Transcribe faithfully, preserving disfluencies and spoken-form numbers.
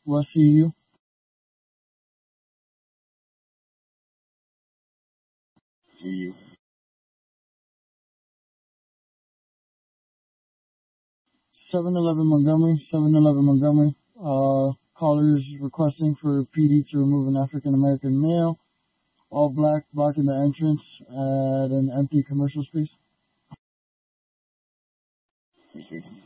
West C U. C U. seven eleven Montgomery, seven eleven Montgomery. Uh, callers requesting for P D to remove an African American male, all black, blocking the entrance at an empty commercial space. Thank you.